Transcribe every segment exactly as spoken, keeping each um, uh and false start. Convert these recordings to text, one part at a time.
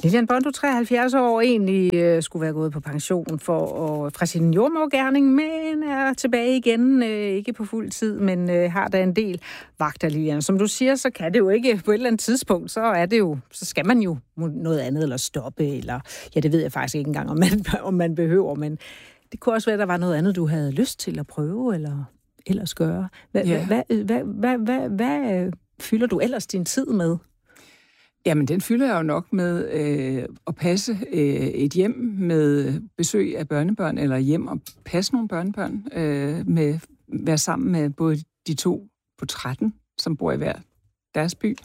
Lilian Bondo, treoghalvfjerds år, egentlig øh, skulle være gået på pension for at, fra sin jordmorgerning, men er tilbage igen, øh, ikke på fuld tid, men øh, har da en del vagter, Lilian. Som du siger, så kan det jo ikke på et eller andet tidspunkt, så er det jo, så skal man jo noget andet, eller stoppe, eller ja, det ved jeg faktisk ikke engang, om man, om man behøver, men det kunne også være, at der var noget andet, du havde lyst til at prøve, eller ellers gøre. Hvad, ja. hvad, hvad, hvad, hvad, hvad, hvad fylder du ellers din tid med? Jamen, den fylder jeg jo nok med øh, at passe øh, et hjem med besøg af børnebørn, eller hjem og passe nogle børnebørn, øh, med være sammen med både de to på tretten, som bor i hver deres by,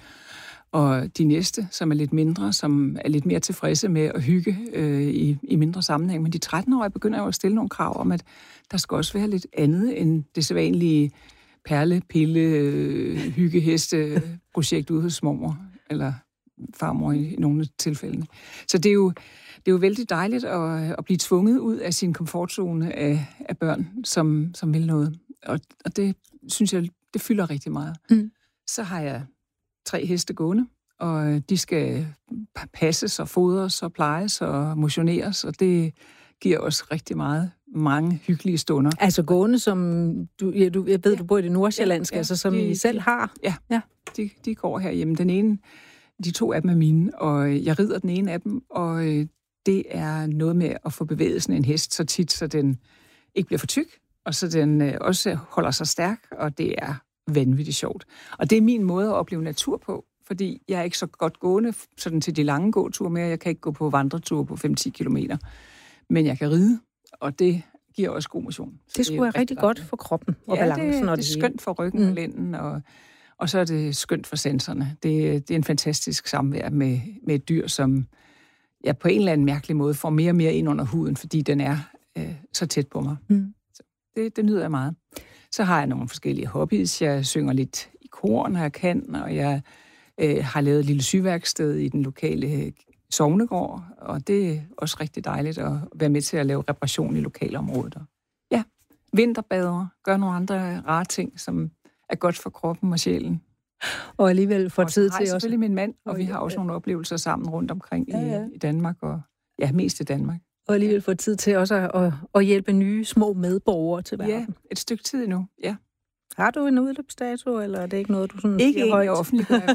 og de næste, som er lidt mindre, som er lidt mere tilfredse med at hygge øh, i, i mindre sammenhæng. Men de tretten-årige begynder jo at stille nogle krav om, at der skal også være lidt andet end det sædvanlige perle, pille, øh, hyggeheste-projekt ude hos mormor, eller farmor i nogle tilfælde. Så det er jo, det er jo vældig dejligt at, at blive tvunget ud af sin komfortzone af, af børn, som, som vil noget. Og, og det synes jeg, det fylder rigtig meget. Mm. Så har jeg tre heste gående, og de skal passes og fodres og plejes og motioneres, og det giver også rigtig meget mange hyggelige stunder. Altså gående, som du, ja, du, jeg ved, ja. du bor i det nordsjællandske, ja, ja, altså som de, I selv de, har? Ja, ja. De, de går herhjemme. Den ene, de to af dem er mine, og jeg rider den ene af dem, og det er noget med at få bevæget sådan en hest så tit, så den ikke bliver for tyk, og så den også holder sig stærk, og det er vanvittigt sjovt. Og det er min måde at opleve natur på, fordi jeg er ikke så godt gående sådan til de lange gåture mere. Jeg kan ikke gå på vandreture på fem til ti kilometer, men jeg kan ride, og det giver også god motion. Så det skulle være rigtig godt for kroppen og ja, balancen. Det, og det er skønt for ryggen mm. og lænden, og, og så er det skønt for sensorerne. Det, det er en fantastisk samvær med, med et dyr, som jeg på en eller anden mærkelig måde får mere og mere ind under huden, fordi den er øh, så tæt på mig. Mm. Så det, det nyder jeg meget. Så har jeg nogle forskellige hobbies. Jeg synger lidt i kor, når jeg kan, og jeg øh, har lavet et lille syværksted i den lokale sognegård, og det er også rigtig dejligt at være med til at lave reparation i lokalområdet. Ja, vinterbader, gør nogle andre rare ting, som er godt for kroppen og sjælen. Og alligevel får tid til også. Og selvfølgelig min mand, og vi har også nogle oplevelser sammen rundt omkring ja, ja. I, i Danmark, og ja, mest i Danmark. Og alligevel få tid til også at, at, at hjælpe nye små medborgere til verden. Ja, et stykke tid endnu, ja. Har du en udløbsdato, eller er det ikke noget, du sådan ikke siger højt? Ikke offentligt, i hvert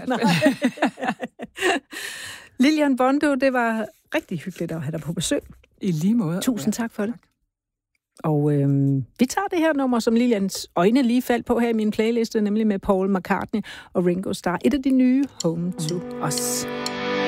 fald. Lilian Bondo, det var rigtig hyggeligt at have dig på besøg. I lige måde. Tusind tak for det. Og øhm, vi tager det her nummer, som Lilians øjne lige faldt på her i min playliste, nemlig med Paul McCartney og Ringo Starr. Et af de nye, Home to Us.